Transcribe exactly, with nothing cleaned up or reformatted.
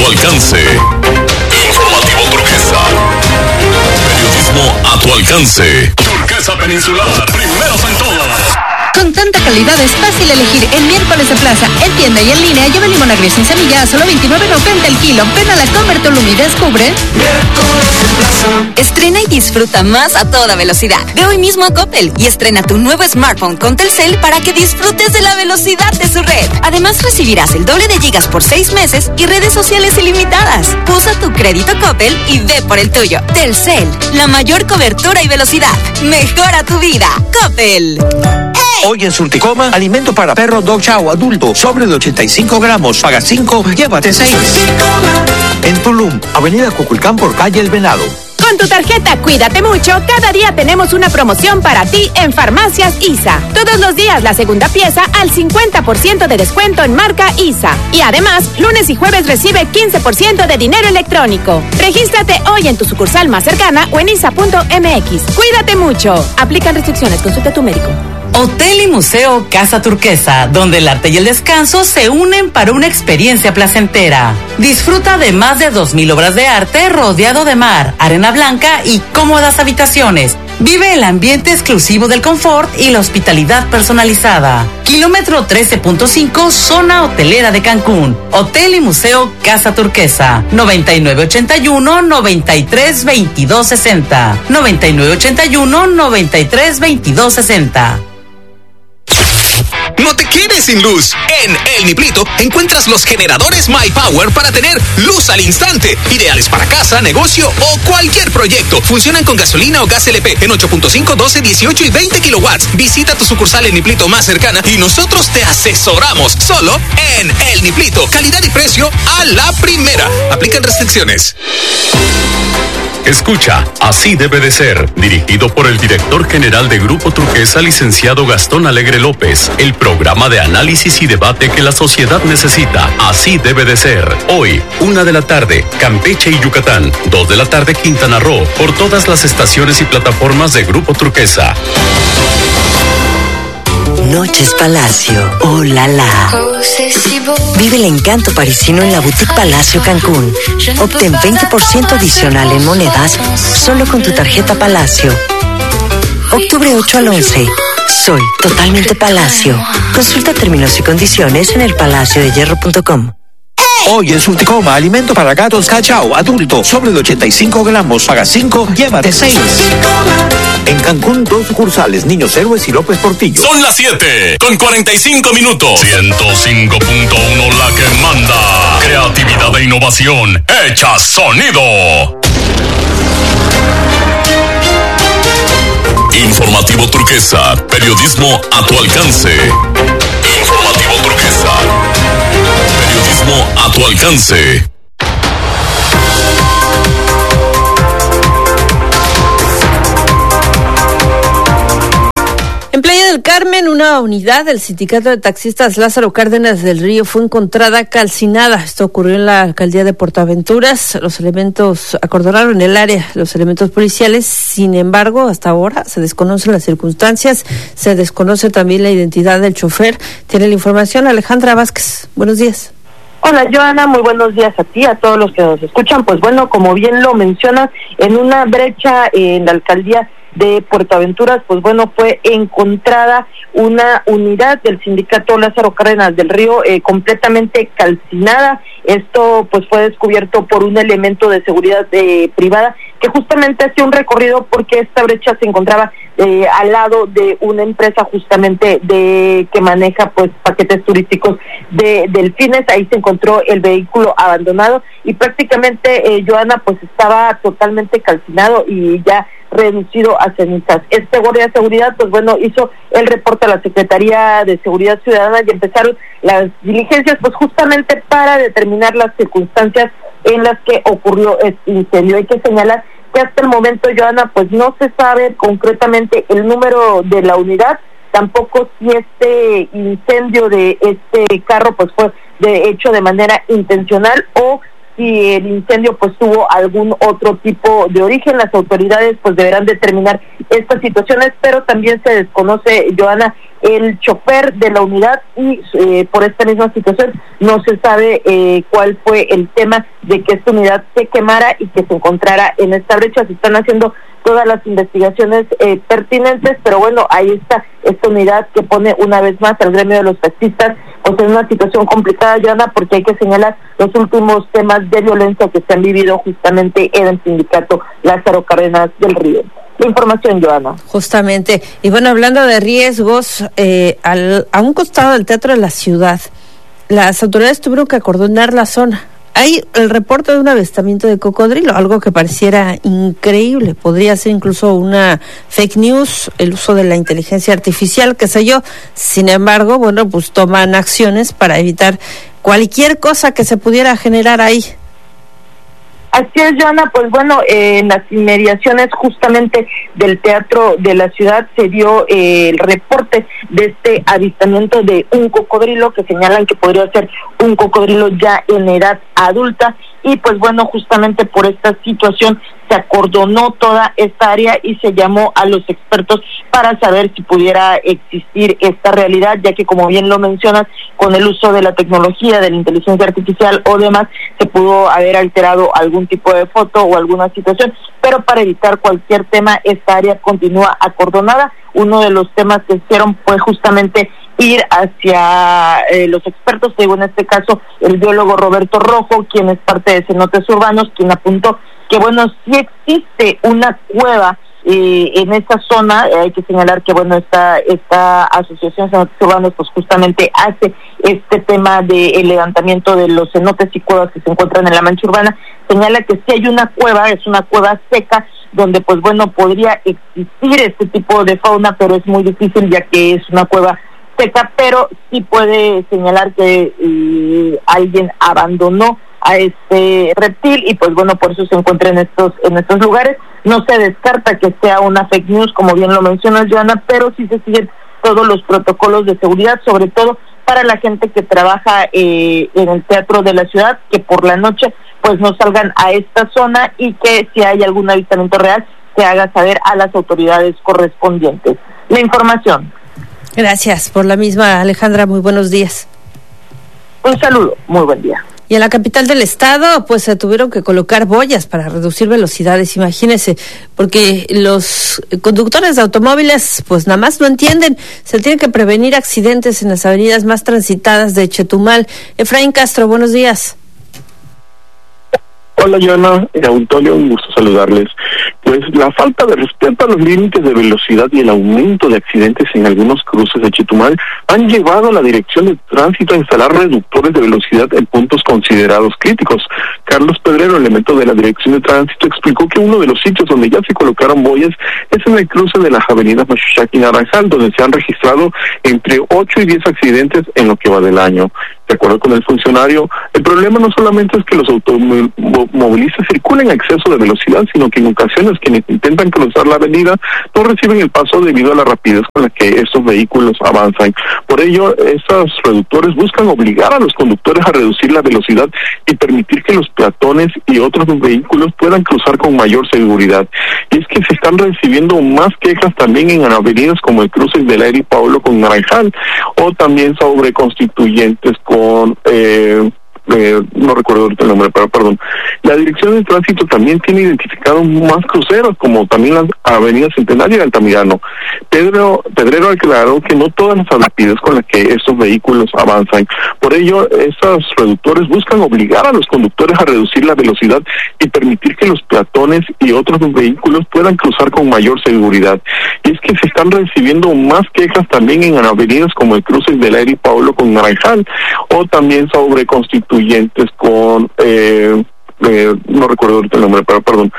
tu alcance. Informativo Turquesa. Periodismo a tu alcance. Turquesa Peninsular, primeros en todas. Con tanta calidad es fácil elegir en Miércoles de Plaza. En tienda y en línea lleva limón agrio sin semilla a solo veintinueve noventa el kilo. Ven a la Comer Tulum y descubre Miércoles de Plaza. Estrena y disfruta más a toda velocidad. Ve hoy mismo a Coppel y estrena tu nuevo smartphone con Telcel para que disfrutes de la velocidad de su red. Además recibirás el doble de gigas por seis meses y redes sociales ilimitadas. Usa tu crédito Coppel y ve por el tuyo. Telcel, la mayor cobertura y velocidad. Mejora tu vida. Coppel. Hoy en Surticoma, alimento para perro Dog Chow adulto, sobre de ochenta y cinco gramos, paga cinco, llévate seis. En Tulum, avenida Cuculcán por calle El Venado. Con tu tarjeta Cuídate Mucho, cada día tenemos una promoción para ti en Farmacias I S A. Todos los días la segunda pieza al cincuenta por ciento de descuento en marca I S A. Y además, lunes y jueves recibe quince por ciento de dinero electrónico. Regístrate hoy en tu sucursal más cercana o en isa punto eme equis. Cuídate mucho. Aplican restricciones, consulta a tu médico. Hotel y Museo Casa Turquesa, donde el arte y el descanso se unen para una experiencia placentera. Disfruta de más de dos mil obras de arte rodeado de mar, arena blanca y cómodas habitaciones. Vive el ambiente exclusivo del confort y la hospitalidad personalizada. Kilómetro trece punto cinco, zona hotelera de Cancún. Hotel y Museo Casa Turquesa. noventa y nueve ochenta y uno, noventa y tres veintidós sesenta. noventa y nueve ochenta y uno, noventa y tres veintidós sesenta. No te quedes sin luz. En El Niplito encuentras los generadores My Power para tener luz al instante. Ideales para casa, negocio o cualquier proyecto. Funcionan con gasolina o gas L P en ocho punto cinco, doce, dieciocho y veinte kilowatts. Visita tu sucursal El Niplito más cercana y nosotros te asesoramos. Solo en El Niplito. Calidad y precio a la primera. Aplican restricciones. Escucha, Así debe de ser, dirigido por el director general de Grupo Turquesa, licenciado Gastón Alegre López, el programa de análisis y debate que la sociedad necesita. Así debe de ser. Hoy, una de la tarde, Campeche y Yucatán, dos de la tarde, Quintana Roo, por todas las estaciones y plataformas de Grupo Turquesa. Noches Palacio, oh la la. Vive el encanto parisino en la Boutique Palacio Cancún. Obtén veinte por ciento adicional en monedas solo con tu tarjeta Palacio. Octubre ocho al once. Soy totalmente Palacio. Consulta términos y condiciones en el palacio de hierro punto com. Hoy en Surticoma, alimento para gatos Cachao adulto, sobre de ochenta y cinco gramos, paga cinco, llévate seis. En Cancún, dos sucursales, Niños Héroes y López Portillo. Son las siete con cuarenta y cinco minutos. ciento cinco punto uno, la que manda. Creatividad e innovación hecha sonido. Informativo Turquesa, periodismo a tu alcance. Informativo Turquesa, periodismo a tu alcance. En Playa del Carmen, una unidad del sindicato de taxistas Lázaro Cárdenas del Río fue encontrada calcinada. Esto ocurrió en la alcaldía de Portaventuras. Los elementos acordonaron el área, los elementos policiales. Sin embargo, hasta ahora se desconocen las circunstancias, se desconoce también la identidad del chofer. Tiene la información Alejandra Vázquez. Buenos días. Hola, Joana, muy buenos días a ti, a todos los que nos escuchan. Pues bueno, como bien lo mencionas, en una brecha en la alcaldía de Portaventuras, pues bueno, fue encontrada una unidad del sindicato Lázaro Cárdenas del Río eh, completamente calcinada. Esto pues fue descubierto por un elemento de seguridad eh, privada que justamente hacía un recorrido porque esta brecha se encontraba eh, al lado de una empresa justamente de que maneja pues paquetes turísticos de delfines. Ahí se encontró el vehículo abandonado y prácticamente eh, Joana pues estaba totalmente calcinado y ya reducido a cenizas. Este guardia de seguridad, pues bueno, hizo el reporte a la Secretaría de Seguridad Ciudadana y empezaron las diligencias, pues justamente para determinar las circunstancias en las que ocurrió este incendio. Hay que señalar que hasta el momento, Joana, pues no se sabe concretamente el número de la unidad, tampoco si este incendio de este carro pues fue de hecho de manera intencional o si el incendio pues tuvo algún otro tipo de origen. Las autoridades pues deberán determinar estas situaciones, pero también se desconoce, Joana, el chofer de la unidad y eh, por esta misma situación no se sabe eh, cuál fue el tema de que esta unidad se quemara y que se encontrara en esta brecha. Se están haciendo todas las investigaciones eh, pertinentes, pero bueno, ahí está esta unidad que pone una vez más al gremio de los taxistas pues en una situación complicada, Joana, porque hay que señalar los últimos temas de violencia que se han vivido justamente en el sindicato Lázaro Cárdenas del Río. La información, Joana. Justamente. Y bueno, hablando de riesgos, eh, al, a un costado del Teatro de la Ciudad, las autoridades tuvieron que acordonar la zona. Hay el reporte de un avistamiento de cocodrilo, algo que pareciera increíble. Podría ser incluso una fake news, el uso de la inteligencia artificial, qué sé yo. Sin embargo, bueno, pues toman acciones para evitar cualquier cosa que se pudiera generar ahí. Así es, Joana, pues bueno, eh, en las inmediaciones justamente del Teatro de la Ciudad se dio eh, el reporte de este avistamiento de un cocodrilo que señalan que podría ser un cocodrilo ya en edad adulta y pues bueno, justamente por esta situación se acordonó toda esta área y se llamó a los expertos para saber si pudiera existir esta realidad, ya que como bien lo mencionas, con el uso de la tecnología, de la inteligencia artificial o demás, se pudo haber alterado algún tipo de foto o alguna situación, pero para evitar cualquier tema, esta área continúa acordonada. Uno de los temas que hicieron fue justamente ir hacia eh, los expertos, digo en este caso el biólogo Roberto Rojo, quien es parte de Cenotes Urbanos, quien apuntó que bueno, sí existe una cueva eh, en esa zona. Eh, hay que señalar que bueno, esta esta asociación Cenotes Urbanos pues justamente hace este tema de el levantamiento de los cenotes y cuevas que se encuentran en la mancha urbana. Señala que sí hay una cueva, es una cueva seca, donde pues bueno, podría existir este tipo de fauna, pero es muy difícil ya que es una cueva seca, pero sí puede señalar que eh, alguien abandonó a este reptil y pues bueno, por eso se encuentra en estos en estos lugares. No se descarta que sea una fake news, como bien lo mencionas, Joana, pero sí se siguen todos los protocolos de seguridad, sobre todo para la gente que trabaja eh, en el Teatro de la Ciudad, que por la noche pues no salgan a esta zona y que si hay algún avistamiento real se haga saber a las autoridades correspondientes. La información. Gracias por la misma, Alejandra. Muy buenos días. Un saludo. Muy buen día. Y en la capital del estado, pues se tuvieron que colocar boyas para reducir velocidades, imagínense, porque los conductores de automóviles, pues nada más no entienden, se tienen que prevenir accidentes en las avenidas más transitadas de Chetumal. Efraín Castro, buenos días. Hola, Joana, Antonio, un gusto saludarles. Pues la falta de respeto a los límites de velocidad y el aumento de accidentes en algunos cruces de Chetumal han llevado a la Dirección de Tránsito a instalar reductores de velocidad en puntos considerados críticos. Carlos Pedrero, elemento de la Dirección de Tránsito, explicó que uno de los sitios donde ya se colocaron boyas es en el cruce de las avenidas Machuchac y Naranjal, donde se han registrado entre ocho y diez accidentes en lo que va del año. De acuerdo con el funcionario, el problema no solamente es que los automovilistas circulen a exceso de velocidad, sino que en ocasiones quienes intentan cruzar la avenida no reciben el paso debido a la rapidez con la que estos vehículos avanzan. Por ello, estos reductores buscan obligar a los conductores a reducir la velocidad y permitir que los peatones y otros vehículos puedan cruzar con mayor seguridad. Y es que se están recibiendo más quejas también en avenidas como el cruce de la Eri Paulo con Naranjal, o también sobre constituyentes con... Eh, Eh, no recuerdo ahorita el nombre, pero perdón. La Dirección de Tránsito también tiene identificado más cruceros, como también la Avenida Centenario y Altamirano. Pedro, Pedrero aclaró que no todas las rapidez con las que estos vehículos avanzan. Por ello, estos reductores buscan obligar a los conductores a reducir la velocidad y permitir que los peatones y otros vehículos puedan cruzar con mayor seguridad. Y es que se están recibiendo más quejas también en avenidas como el cruce de la Eri Paulo con Naranjal, o también sobre constituyentes con, eh, eh, no recuerdo ahorita el nombre, pero perdón.